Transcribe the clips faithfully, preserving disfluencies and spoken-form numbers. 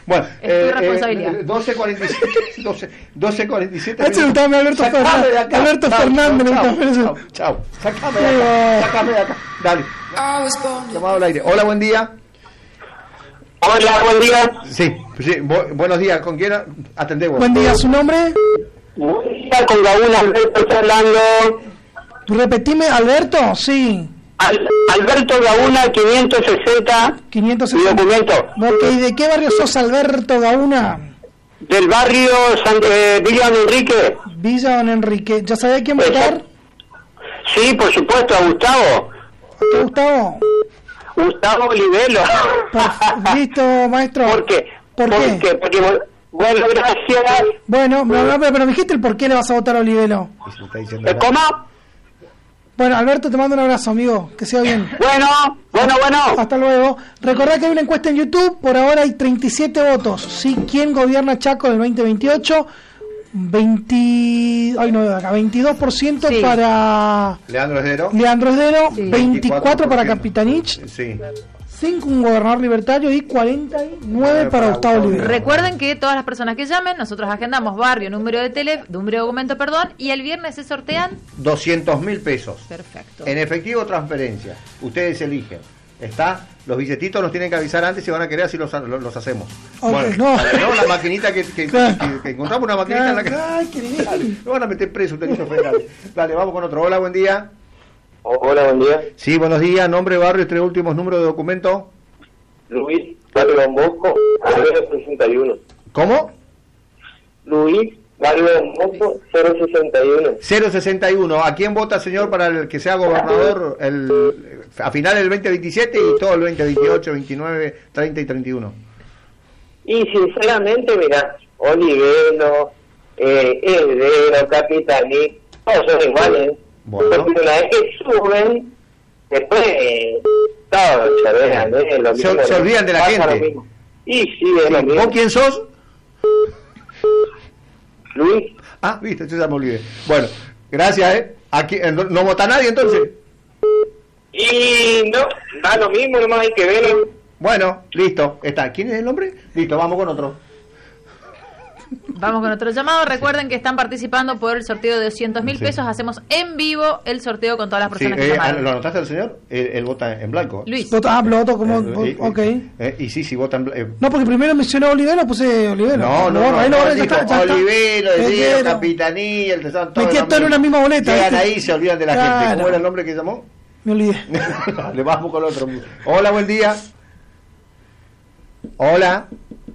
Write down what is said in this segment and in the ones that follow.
Bueno, es eh, tu responsabilidad. Eh, doce cuarenta y siete. doce cuarenta y siete. Este me gustaba Alberto Fernández. Alberto Fernández. Chao, chao. Sácame de acá. Sácame de acá. Dale. Llamado al aire. Hola, buen día. Hola, buen día. Sí, sí bu buenos días. ¿Con quién atendemos? Buen día, ¿su nombre? Buen día, con Gaúl Alberto hablando. Repetime, Alberto, sí. Al Alberto Gauna, quinientos sesenta. quinientos sesenta. Mi documento. Ok, ¿de qué barrio sos, Alberto Gauna? Del barrio San, eh, Villa Don Enrique. Villa Don Enrique. ¿Ya sabés quién votar? Sí, por supuesto, a Gustavo. ¿A qué, Gustavo? Gustavo Olivelo. Por, listo, maestro. ¿Por qué? ¿Por Porque, qué? porque, bueno, gracias. Bueno, pero, pero me dijiste el por qué le vas a votar a Olivelo. ¿Cómo? Bueno, Alberto, te mando un abrazo, amigo. Que sea bien. Bueno, bueno, bueno. Hasta luego. Recordá que hay una encuesta en YouTube. Por ahora hay treinta y siete votos. ¿Sí? ¿Quién gobierna Chaco en el veinte veintiocho? veinte... Ay, no, acá. veintidós por ciento sí. Para... Leandro Esdero. Leandro Esdero. Sí. veinticuatro por ciento para Capitanich. Sí. cinco un gobernador libertario y cuarenta y nueve para Gustavo Olivero. Recuerden que todas las personas que llamen, nosotros agendamos barrio, número de tele, número de documento, perdón, y el viernes se sortean doscientos mil pesos. Perfecto. En efectivo o transferencia. Ustedes eligen. Está, los billetitos nos tienen que avisar antes si van a querer, así los, los, los hacemos. Okay, bueno, no. no, la maquinita que, que, claro. que, que encontramos una maquinita claro, en la que. Ay, qué Dale, no van a meter preso un delito federal. Dale, vamos con otro. Hola, buen día. Hola, buen día. Sí, buenos días. Nombre, barrio y tres últimos números de documento. Luis, barrio Don Bosco, cero sesenta y uno. ¿Cómo? Luis, barrio Don Bosco, cero sesenta y uno. cero sesenta y uno. ¿A quién vota, señor, para el que sea gobernador el, a final del veinte veintisiete y todo el veinte veintiocho, veintinueve, treinta y treinta y uno? Y sinceramente, mira, Olivelo, eh, Esdero, Capitaní, todos son iguales. Bueno. Porque una vez que suben, después eh, todos se dejan, ¿eh? Lo mismo, se, se olvidan de la gente. Y sí, es lo mismo. ¿Vos quién sos? Luis. Ah, viste, yo ya me olvidé. Bueno, gracias, ¿eh? Aquí, ¿no, no vota nadie entonces? Y no, da lo mismo, nomás hay que verlo. Bueno, listo, está. ¿Quién es el nombre? Listo, vamos con otro. Vamos con otro llamado. Recuerden que están participando por el sorteo de doscientos mil pesos. Sí. Hacemos en vivo el sorteo con todas las personas sí, que eh, llamaron. ¿Lo anotaste al señor? Él, él vota en blanco. Luis. Vota, ah, lo voto como... Eh, ok. Eh, y sí, sí, vota en blanco. Eh. No, porque primero mencionó Olivero, puse Olivero. No, no, no. no, ahí no, no, no ya está, ya Olivero, Esdero, Capitanía, el tesoro. Metí todo en una misma boleta. Llegan ahí y se olvidan de la claro. gente. ¿Cómo era el nombre que llamó? Me olvidé. Le vamos con otro. Hola, buen día. Hola.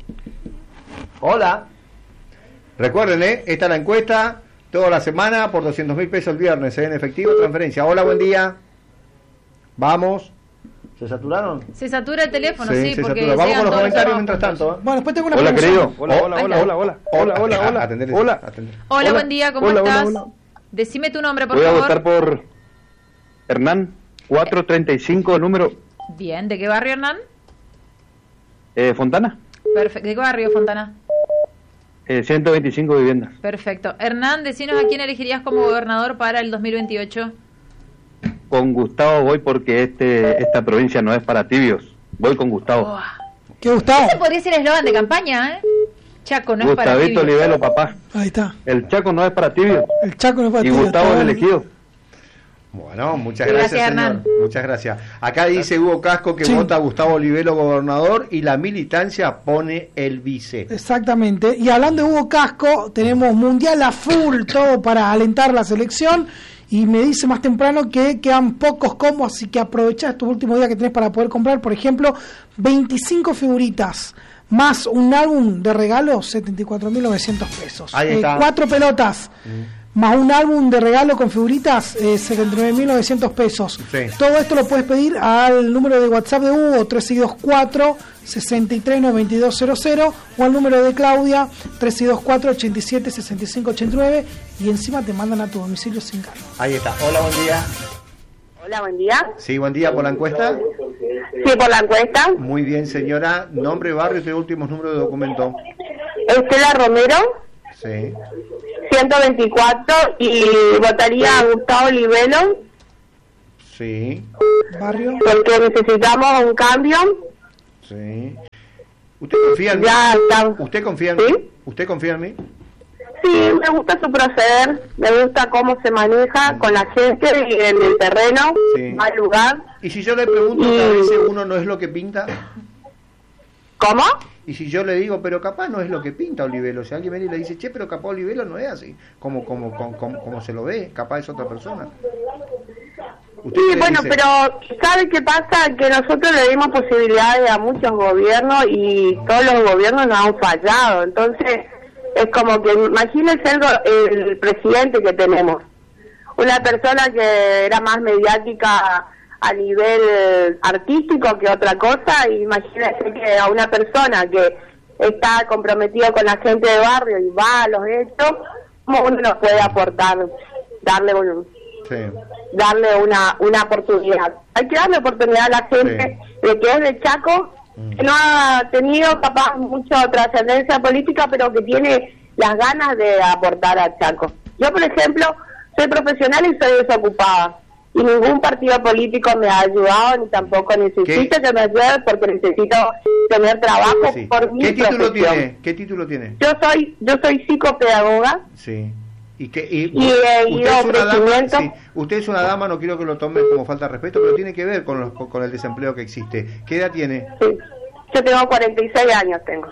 Hola. Recuerden, ¿eh? Esta es la encuesta, toda la semana, por doscientos mil pesos el viernes, ¿eh? En efectivo, transferencia. Hola, buen día. Vamos. ¿Se saturaron? Se satura el teléfono, sí, sí, se porque... satura. Vamos con los comentarios mientras tanto. ¿eh? Bueno, después tengo una hola, pregunta. Querido. Hola, hola, hola, hola, hola. Hola, hola, hola. Atender, hola. Atender. Hola, hola, buen día, ¿cómo hola, estás? Hola, hola. Decime tu nombre, por Voy favor. Voy a votar por Hernán, cuatrocientos treinta y cinco, número... Bien, ¿de qué barrio, Hernán? Eh, Fontana. Perfecto, ¿de qué barrio, Fontana? Eh, ciento veinticinco viviendas. Perfecto. Hernán, decinos a quién elegirías como gobernador para el dos mil veintiocho. Con Gustavo voy porque este esta provincia no es para tibios. Voy con Gustavo. Oh. ¿Qué Gustavo? Ese podría ser el eslogan de campaña, ¿eh? Chaco no es para tibios. Gustavito Olivelo, papá. Ahí está. El Chaco no es para tibios. El Chaco no es para y tibios. Y Gustavo es elegido. Bueno, muchas gracias, gracias señor. Hernán. Muchas gracias. Acá dice Hugo Casco que sí. vota a Gustavo Olivelo gobernador y la militancia pone el vice. Exactamente. Y hablando de Hugo Casco, tenemos mundial a full, todo para alentar la selección. Y me dice más temprano que quedan pocos combos, así que aprovechá estos últimos días que tenés para poder comprar, por ejemplo, veinticinco figuritas más un álbum de regalo, setenta y cuatro mil novecientos pesos. Ahí está. Eh, cuatro pelotas. Mm. Más un álbum de regalo con figuritas, eh, setenta y nueve mil novecientos pesos. Sí. Todo esto lo puedes pedir al número de WhatsApp de Hugo, tres seis dos cuatro, sesenta y tres noventa y dos cero cero, o al número de Claudia, tres seis dos cuatro, ochenta y siete sesenta y cinco ochenta y nueve, y encima te mandan a tu domicilio sin cargo. Ahí está. Hola, buen día. Hola, buen día. Sí, buen día. ¿Por la encuesta? Sí, por la encuesta. Muy bien, señora. Nombre, barrio y tres últimos números de documento. Estela Romero. Sí. ciento veinticuatro y votaría a Gustavo Olivelo. Sí. Barrio. Porque necesitamos un cambio. Sí. ¿Usted confía en mí? Ya está. ¿Usted confía en ¿Sí? mí? ¿Usted confía en mí? Sí, me gusta su proceder, me gusta cómo se maneja con la gente y en el terreno, Sí. al lugar. Y si yo le pregunto que a veces uno no es lo que pinta, ¿Cómo? y si yo le digo, pero capaz no es lo que pinta Olivelo, si alguien viene y le dice, che, pero capaz Olivelo no es así, como como como, como, como se lo ve, capaz es otra persona. ¿Usted Sí, qué le bueno, dice? pero ¿sabe qué pasa? Que nosotros le dimos posibilidades a muchos gobiernos y todos los gobiernos nos han fallado. Entonces, es como que, imagínense el, go- el presidente que tenemos. Una persona que era más mediática a nivel artístico que otra cosa, y imagínense que a una persona que está comprometido con la gente de barrio y va a los hechos, ¿cómo uno nos puede aportar, darle un... Sí. darle una una oportunidad? Hay que darle oportunidad a la gente de que es de Chaco, que no ha tenido capaz mucha trascendencia política, pero que tiene las ganas de aportar a Chaco. Yo, por ejemplo, soy profesional y soy desocupada, y ningún partido político me ha ayudado, ni tampoco necesito ¿Qué? que me ayude, porque necesito tener trabajo Sí. por mi ¿Qué título profesión. tiene? ¿Qué título tiene? Yo soy yo soy psicopedagoga. Sí. ¿Y qué? Y, Y he usted ido a es una dama, ofrecimientos. sí, usted es una dama, no quiero que lo tome como falta de respeto, pero tiene que ver con, los, con el desempleo que existe. ¿Qué edad tiene? Sí. Yo tengo cuarenta y seis años, tengo.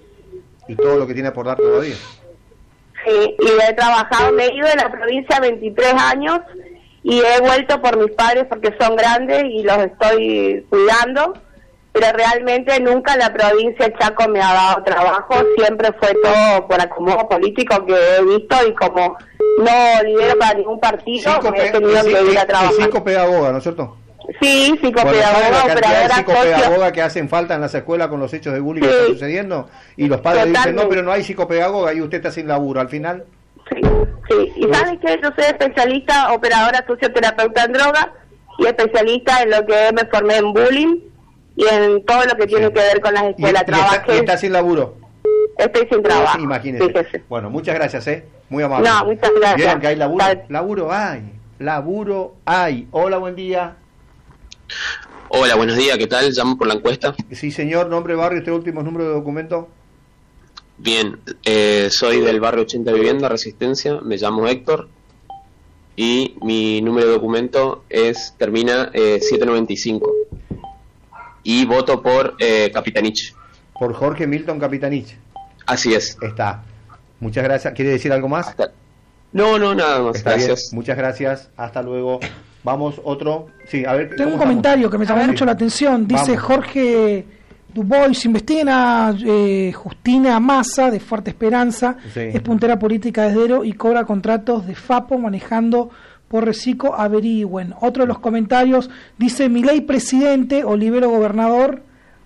Y todo lo que tiene por dar todavía. Sí, y he trabajado, me he ido de la provincia veintitrés años y he vuelto por mis padres porque son grandes y los estoy cuidando, pero realmente nunca la provincia de Chaco me ha dado trabajo, siempre fue todo por acomodo político que he visto, y como no lidero para ningún partido, me he tenido que ir a trabajar. Psicopedagoga, ¿no es cierto? Sí, Bueno, ¿sabe psicopedagoga, la cantidad de operadora socio. psicopedagoga que hacen falta en las escuelas con los hechos de bullying que Sí. están sucediendo? Y los padres dicen, Totalmente. no, pero no hay psicopedagoga y usted está sin laburo. Al final, Sí, sí. Y sabes que yo soy especialista, operadora socioterapeuta en droga, y especialista en lo que me formé en bullying y en todo lo que tiene Sí. que ver con las y, y escuelas. está, y Trabajé, está sin laburo. estoy sin trabajo. Imagínese. Fíjese. Bueno, muchas gracias, ¿eh? Muy amable. No, muchas gracias. ¿Vieron que hay laburo? Tal- Laburo hay. Laburo hay. Hola, buen día. Hola, buenos días, ¿qué tal? Llamo por la encuesta. Sí, señor, nombre, barrio, este último número de documento. Bien, eh, soy del barrio ochenta Vivienda, Resistencia, me llamo Héctor y mi número de documento es termina eh, setecientos noventa y cinco y voto por eh, Capitanich. Por Jorge Milton Capitanich. Así es. Está. Muchas gracias. ¿Quiere decir algo más? Hasta- No, no, nada más, Está bien. gracias. Muchas gracias. Hasta luego. Vamos, otro. Sí, a ver. Tengo ¿cómo un comentario estamos? que me llamó Sí. mucho la atención. Dice Vamos. Jorge Dubois, investiguen a eh, Justina Massa de Fuerte Esperanza, Sí. es puntera política desde Ero y cobra contratos de FAPO manejando por Recico, averigüen. Otro de los comentarios dice, Milei presidente, Olivero gobernador,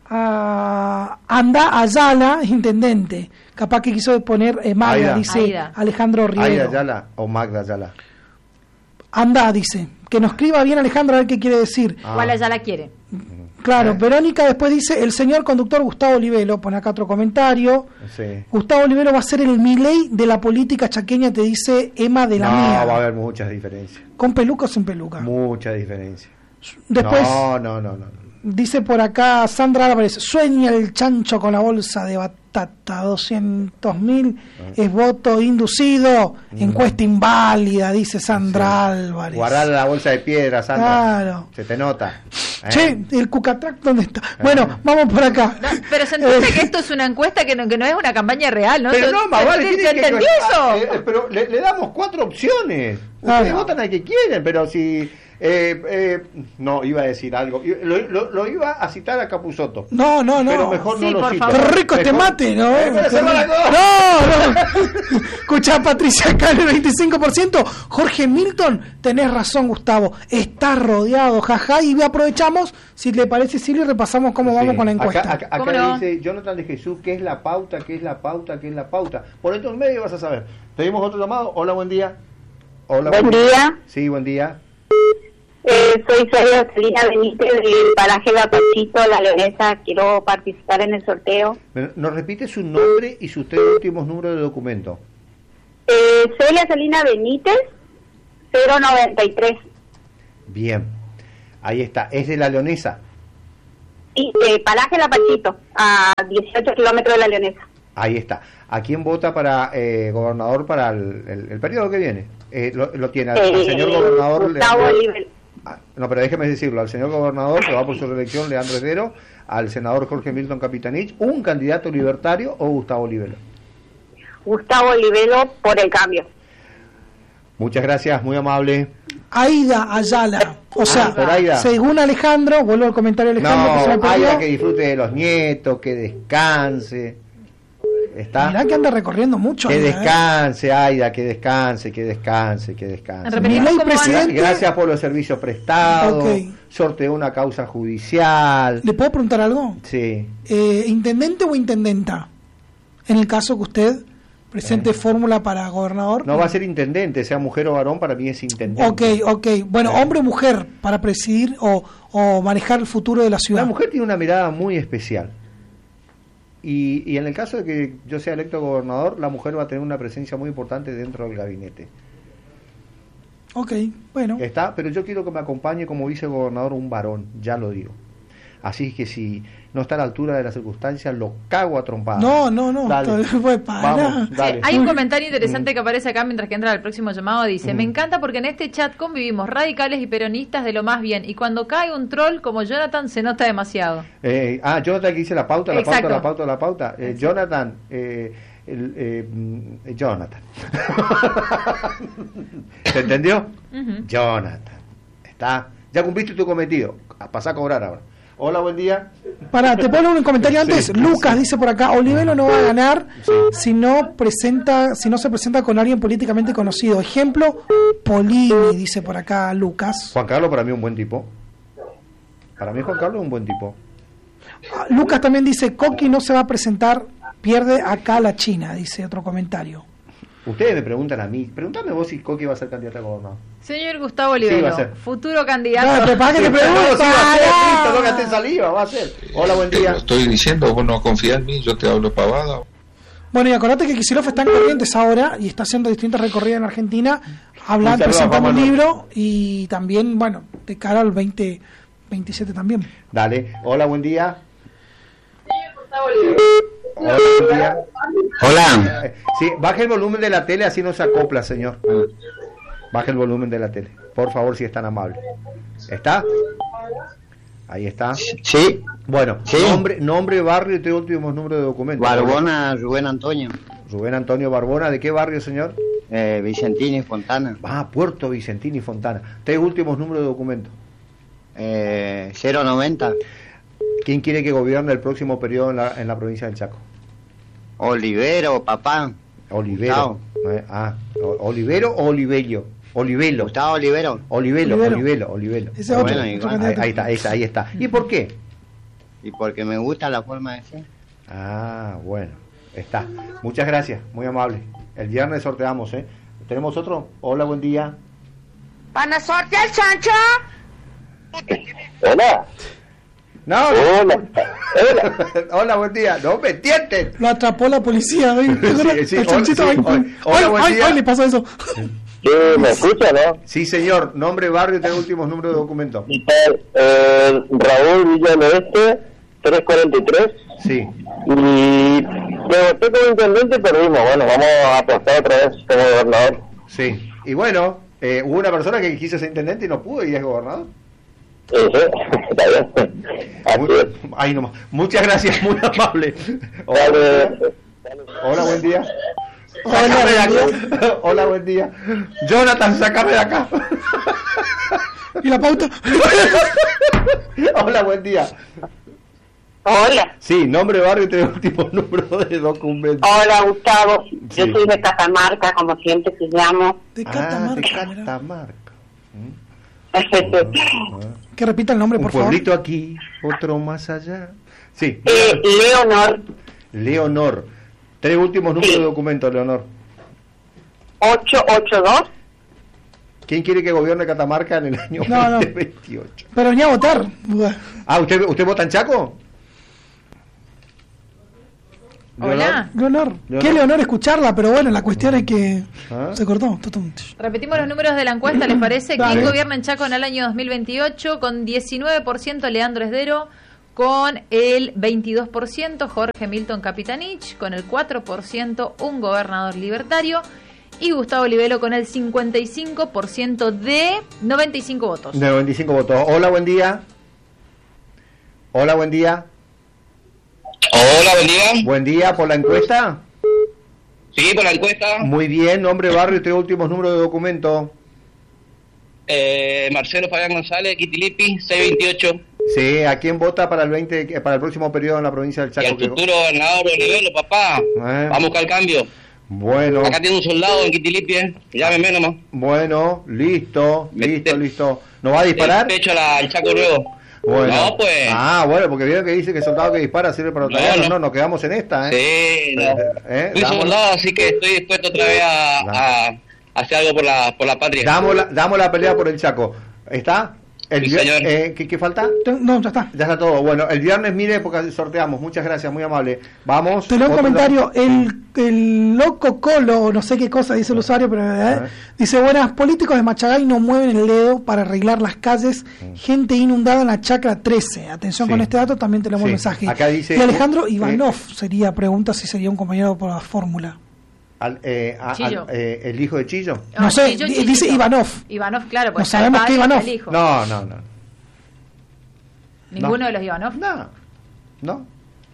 ah, anda Ayala, intendente. Capaz que quiso poner eh, Magda, Aida. dice Aida. Alejandro Riero. Aida Ayala o Magda Ayala. Anda, dice. Que nos escriba bien Alejandro a ver qué quiere decir. Ah. Igual ya la quiere. Claro, Eh. Verónica después dice, el señor conductor Gustavo Olivelo, pone acá otro comentario. Sí. Gustavo Olivelo va a ser el Milei de la política chaqueña, te dice Emma de la No, Mía. va a haber muchas diferencias. ¿Con peluca o sin peluca? Muchas diferencias. Después No, no, no, no. dice por acá Sandra Álvarez, sueña el chancho con la bolsa de batata, doscientos mil, Ah. es voto inducido, encuesta inválida, dice Sandra Álvarez. Guardar la bolsa de piedra, Sandra. Claro. Se te nota. ¿Eh? Che, el Cucatrac, ¿dónde está? Bueno, vamos por acá. No, pero se entiende Eh, que esto es una encuesta que no, que no es una campaña real, ¿no? Pero ¿Se- no, más se- vale. se- tiene ¿Se que- entendió ah, eso? eh, pero le, le damos cuatro opciones. Ah, Ustedes no. votan al que quieren, pero si. Eh, eh, no, iba a decir algo. Lo, lo- lo iba a citar a Capusotto. No, no, no. Pero mejor Sí, no lo por cito. favor. Qué rico este Mejor- mate, ¿no? Eh, pero se va la cosa. No, no. Escuchá, Patricia, acá el veinticinco por ciento. Jorge Milton, tenés razón, Gustavo. Está rodeado, jaja. Y aprovechamos, si le parece, Silvia, y repasamos cómo Sí. vamos con la encuesta. Acá, acá- acá ¿Cómo no? dice Jonathan de Jesús, ¿qué es la pauta? ¿Qué es la pauta? ¿Qué es la pauta? Por estos medios vas a saber. Tenemos otro llamado. Hola, buen día. Hola, Buen día. Sí, buen día. Eh, soy Celia Celina Benítez del paraje La Pachito, La Leonesa. Quiero participar en el sorteo. ¿Nos repite su nombre y sus tres últimos números de documento? Eh, Celia Celina Benítez, cero noventa y tres. Bien. Ahí está. ¿Es de la Leonesa? Y eh, Paraje La Pachito, a dieciocho kilómetros de La Leonesa. Ahí está. ¿A quién vota para eh, gobernador para el, el, el periodo que viene? Eh, lo, lo tiene al, al Eh, señor gobernador Gustavo Leandro- Oliver. Ah, no, pero déjeme decirlo, al señor gobernador que va por su reelección, Leandro Heredero, al senador Jorge Milton Capitanich, un candidato libertario o Gustavo Olivero. Gustavo Olivero por el cambio. Muchas gracias, muy amable. Aida Ayala. O sea, por Aida. según Alejandro, vuelvo al comentario de Alejandro que se me No, perdió. Aida que disfrute de los nietos, que descanse. ¿Está? Mirá que anda recorriendo mucho. Que Aida, ¿eh? descanse, Aida, que descanse, que descanse, que descanse. Repetimos Milei cómo van. presidente. Gracias por los servicios prestados. Ok. Sorteó una causa judicial. ¿Le puedo preguntar algo? Sí. Eh, ¿Intendente o intendenta? En el caso que usted presente fórmula para gobernador. No va a ser intendente, sea mujer o varón, para mí es intendente. Ok, ok. Bueno, Eh. hombre o mujer para presidir o, o manejar el futuro de la ciudad. La mujer tiene una mirada muy especial. Y, y en el caso de que yo sea electo gobernador, la mujer va a tener una presencia muy importante dentro del gabinete. Ok, bueno. Está, pero yo quiero que me acompañe como vicegobernador un varón, ya lo digo. Así que si no está a la altura de las circunstancias, lo cago a trompadas. No, no, no. Dale. todavía fue para. Vamos, Sí, dale. hay un comentario interesante que aparece acá mientras que entra el próximo llamado. Dice, Mm. me encanta porque en este chat convivimos radicales y peronistas de lo más bien. Y cuando cae un troll como Jonathan se nota demasiado. Eh, ah, Jonathan que dice la pauta, la Exacto. pauta, la pauta, la pauta. Eh, Jonathan, eh, el, eh, mm, Jonathan. ¿Se entendió? Ujú. Jonathan. Está. Ya cumpliste tu cometido. A pasar a cobrar ahora. Hola, buen día. Para, te pongo un comentario antes. Sí, Lucas sí. dice por acá, Olivero no va a ganar Sí. si no presenta, si no se presenta con alguien políticamente conocido. Ejemplo, Polini, dice por acá Lucas. Juan Carlos para mí es un buen tipo. Para mí Juan Carlos es un buen tipo. Ah, Lucas también dice, Coqui no se va a presentar, pierde acá la China, dice otro comentario. Ustedes me preguntan a mí. Pregúntame vos si Coqui va a ser candidato a gobernador. Señor Gustavo Sí, va a Olivero, ser. futuro No, candidato. pero para que te No, sí pregunte. va a ser, listo, no gasté saliva, va a ser. Hola, buen Te día. lo estoy diciendo, vos no confías en mí, yo te hablo pavada. Bueno, y acordate que Kicillof está en Corrientes ahora y está haciendo distintas recorridas en Argentina, Un hablando, saludo a presentando Juan un Manuel. libro y también, bueno, de cara al veinte veintisiete también. Dale. Hola, buen día. Hola, buen día. Hola. Eh, Sí, baje el volumen de la tele, así no se acopla, señor. Baje el volumen de la tele, por favor, si es tan amable. ¿Está? Ahí está. Sí, Bueno, Sí. nombre, nombre, barrio y tres últimos números de documento. Barbona, Rubén Antonio, Rubén Antonio Barbona, ¿de qué barrio, señor? eh, Vicentini, Fontana, Ah, Puerto Vicentini Fontana. Tres últimos números de documento. eh, cero noventa, ¿Quién quiere que gobierne el próximo periodo en la, en la provincia del Chaco? Olivero, papá, Olivero. Eh, Ah, o- Olivero o Olivello. Olivelo. Gustavo Olivero. Olivelo, Olivero. Olivelo, Olivelo. Ese es otro, Bueno, y otro bueno, Ahí, candidato. ahí está, ahí está, ahí está. ¿Y por qué? Y porque me gusta la forma de ser. Ah, bueno, está. Muchas gracias, muy amable. El viernes sorteamos, ¿eh? ¿Tenemos otro? Hola, buen día. ¿Van a sortear el chancho? Hola. No, no. Hola. Hola. Hola, buen día. No me entienden. Lo atrapó la policía. ¿ves? Sí, sí, El chanchito, hola, ay, sí, ay, hola, ay, buen ay, día. ay, le pasó eso. Sí, ¿me escucha, no? Sí, señor. Nombre, barrio y tres últimos números de documento. Eh, Raúl Villa del Oeste, trescientos cuarenta y tres. Sí. Y debuté como intendente y perdimos. Bueno, vamos a apostar otra vez como gobernador. Sí. Y bueno, eh, hubo una persona que quiso ser intendente y no pudo y es gobernador. Sí, sí, está bien. Así Muy- es. Ay, no, muchas gracias, muy amable. Hola, Dale. Hola, buen día. Hola, Sácame de buen acá. Hola, buen día. Jonathan, sácame de acá. ¿Y la pauta? Hola, buen día. Hola. Sí, nombre, barrio y tres últimos números de documento. Hola, Gustavo. Yo Sí. soy de Catamarca, como siempre te llamo. De Ah, Catamarca. de mirá. Catamarca. Que repita el nombre, Un por favor. pueblito aquí, otro más allá. Sí, eh, Leonor, Leonor. Tres últimos números Sí. de documento, Leonor. ocho ocho dos. ¿Quién quiere que gobierne Catamarca en el año No, no. veinte veintiocho? Pero venía a votar. Ah, ¿usted, usted vota en Chaco? Hola. Leonor. Leonor. Qué Leonor escucharla, pero bueno, la cuestión es que ¿Ah? se cortó. Tutum. Repetimos los números de la encuesta, ¿les parece? Dale. ¿Quién gobierna en Chaco en el año dos mil veintiocho? Con diecinueve por ciento Leandro Esdero, con el veintidós por ciento, Jorge Milton Capitanich con el cuatro por ciento, un gobernador libertario, y Gustavo Olivelo con el cincuenta y cinco por ciento de noventa y cinco votos. De noventa y cinco votos. Hola, buen día. Hola, buen día. Hola, buen día. Buen día, ¿por la encuesta? Sí, por la encuesta. Muy bien, nombre, barrio y tres últimos números de documento. Eh, Marcelo Fabián González, Quitilipi, seiscientos veintiocho. Sí, ¿a quién vota para el veinte, para el próximo periodo en la provincia del Chaco? Y el futuro gobernador Olivelo, papá. Eh. Vamos a buscar el cambio. Bueno. Acá tiene un soldado en Quitilipi, eh. Llámeme nomás. Bueno, listo, listo, Mete, listo. ¿No va a disparar? Pecho al Chaco Nuevo. Bueno. No, pues. Ah, bueno, porque vieron que dice que soldado que dispara sirve para otra No, no, no. no, nos quedamos en esta, ¿eh? Sí, no. ¿Eh? Fui Damos- soldado, así que estoy dispuesto otra vez a, a, a hacer algo por la, por la patria. Damos la, damos la pelea por el Chaco. ¿Está? El Sí, vier- señor. eh, ¿qué, ¿Qué falta? No, ya está. Ya está todo. Bueno, el viernes, mire, porque sorteamos. Muchas gracias, muy amable. Vamos. Te leo un otro- comentario. El, el loco Colo, no sé qué cosa dice el usuario, pero eh, dice: buenas, políticos de Machagay no mueven el dedo para arreglar las calles. Gente inundada en la chacra trece. Atención Sí. con este dato, también tenemos Sí. el mensaje. Acá dice- y Alejandro eh, Ivanov sería, pregunta si sería un compañero por la fórmula. Al- eh, a- Chillo. al- eh, ¿El hijo de Chillo? No sé, Chillo, di- Chillito. dice Ivanov. Ivanov, claro, pues No sabemos el qué padre Ivanov. y el hijo. No, no, no. Ninguno no. de los Ivanov. No. ¿No?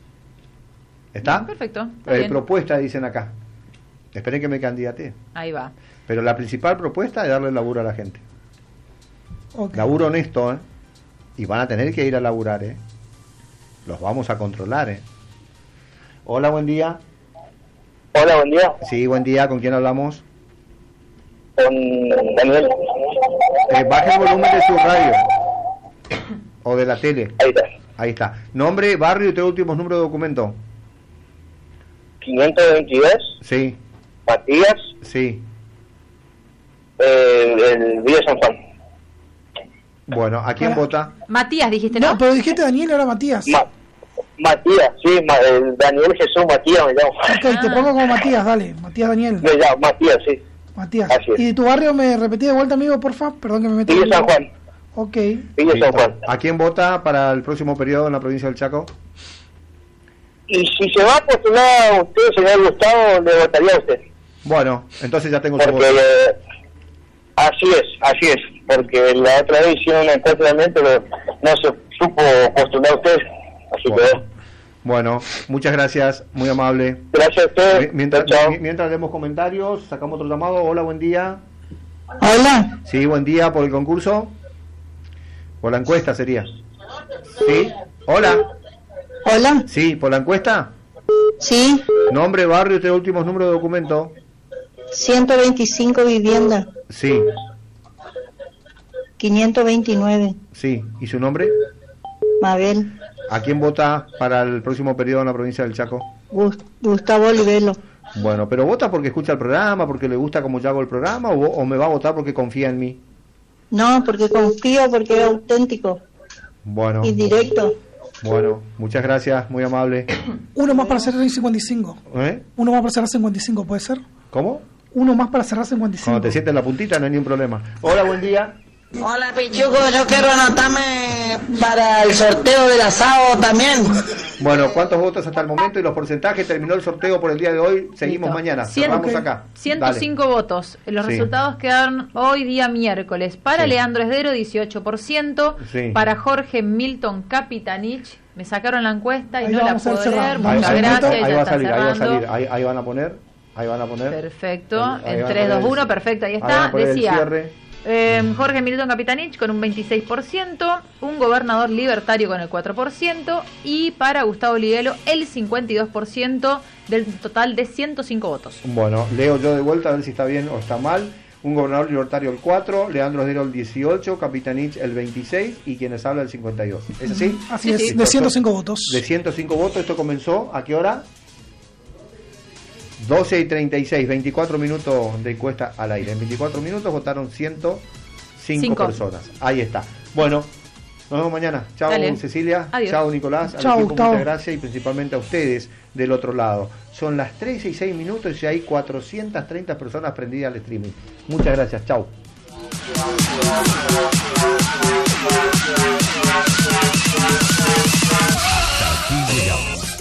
¿Está? Perfecto, está Eh, bien. propuesta, dicen acá. Esperen que me candidate. Ahí va. Pero la principal propuesta es darle laburo a la gente. Ok. Laburo honesto, ¿eh? Y van a tener que ir a laburar, ¿eh? Los vamos a controlar, ¿eh? Hola, buen día. Hola, buen día. Sí, buen día. ¿Con quién hablamos? Con Daniel. Eh, baje el volumen de su radio. O de la tele. Ahí está. Ahí está. Nombre, barrio y tres últimos números de documento. quinientos veintidós, Sí, Matías, sí. eh, el Villa San Juan. Bueno, ¿a quién Ah. vota? Matías, dijiste, ¿no? No, pero dijiste Daniel y ahora Matías. Ma- Matías, sí, ma- el Daniel Jesús Matías me llamo. Ok, te pongo como Matías, dale. Matías Daniel. Me llamo Matías, sí. Matías. Así es. ¿Y de tu barrio me repetí de vuelta, amigo, porfa? Perdón que me meto. Villa San Juan. Ok. Villa San Juan. ¿A quién vota para el próximo periodo en la provincia del Chaco? Y si se va a postular a usted, señor Gustavo, le votaría a usted. Bueno, entonces ya tengo su Porque voto. eh, así es, así es. Porque la otra vez hicieron una encuesta también, pero no se supo postular a usted. Así Bueno. que, Bueno, muchas gracias, muy amable. gracias a usted. Mi- Mientras, Chao. mi- mientras leemos comentarios, sacamos otro llamado. Hola, buen día. Hola. Sí, buen día por el concurso. Por la encuesta sería. Sí. Hola. Hola. Sí, por la encuesta. Sí, Nombre, barrio y tres últimos números de documento. ciento veinticinco viviendas, Sí, quinientos veintinueve. sí. ¿Y su nombre? Mabel, ¿A quién vota para el próximo periodo en la provincia del Chaco? Gus- Gustavo Olivelo. Bueno, pero vota porque escucha el programa, porque le gusta cómo yo hago el programa, o, o me va a votar porque confía en mí. No, porque confío, porque es auténtico Bueno, y directo. bueno, muchas gracias, muy amable. Uno más para cerrar cincuenta y cinco. ¿Eh? Uno más para cerrar cincuenta y cinco, ¿puede ser? ¿Cómo? Uno más para cerrar cincuenta y cinco. Cuando te sientes la puntita no hay ningún problema. Hola, buen día. Hola Pichuco, yo quiero anotarme para el sorteo del asado también. Bueno, ¿cuántos votos hasta el momento y los porcentajes? Terminó el sorteo por el día de hoy. Seguimos Listo. mañana. Cien- Cerramos acá. ciento cinco votos. Los Sí. resultados quedaron hoy día miércoles. Para Sí. Leandro Esdero, dieciocho por ciento. Sí. Para Jorge Milton Capitanich, me sacaron la encuesta y Ahí no la vamos a puedo cerrar. leer. Ahí, Muchas ahí- gracias. ahí ya va a está salir, ahí va a cerrando. salir. Ahí, ahí van a poner. Ahí van a poner. Perfecto. Ahí- ahí En van a tres, poner dos, el- uno, perfecto. Ahí ahí van está. a poner el Decía cierre. eh, Jorge Milton Capitanich con un veintiséis por ciento, un gobernador libertario con el cuatro por ciento y para Gustavo Olivelo el cincuenta y dos por ciento del total de ciento cinco votos. Bueno, leo yo de vuelta a ver si está bien o está mal. Un gobernador libertario el cuatro, Leandro Esdero el dieciocho, Capitanich el veintiséis y quienes habla el cincuenta y dos. ¿Es así? Así Sí, es, sí. de ciento cinco votos. De ciento cinco votos, esto comenzó, ¿a qué hora? doce y treinta y seis, veinticuatro minutos de encuesta al aire. En veinticuatro minutos votaron ciento cinco Cinco. personas. Ahí está. Bueno, nos vemos mañana. Chao Dale. Cecilia, Adiós. chao Nicolás, al Chao, equipo, Gustavo. muchas gracias y principalmente a ustedes del otro lado. Son las trece y seis minutos y hay cuatrocientas treinta personas prendidas al streaming. Muchas gracias, chao. llegamos.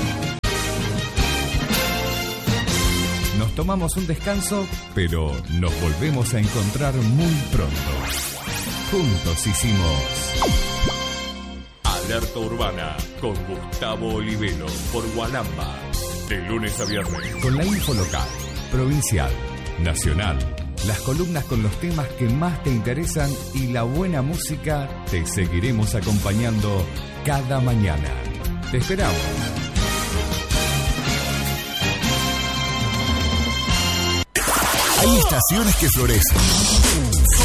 Nos tomamos un descanso, pero nos volvemos a encontrar muy pronto. Juntos hicimos Alerta Urbana con Gustavo Olivero por Gualamba. De lunes a viernes. Con la info local, provincial, nacional, las columnas con los temas que más te interesan y la buena música, te seguiremos acompañando cada mañana. Te esperamos. Hay estaciones que florecen.